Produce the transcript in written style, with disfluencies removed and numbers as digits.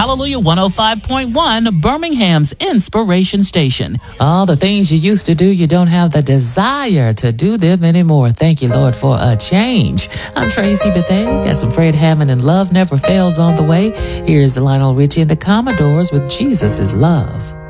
Hallelujah 105.1, Birmingham's Inspiration Station. All the things you used to do, you don't have the desire to do them anymore. Thank you, Lord, for a change. I'm Tracy Bethea. Got some Fred Hammond and Love Never Fails on the way. Here's Lionel Richie and the Commodores with Jesus is Love.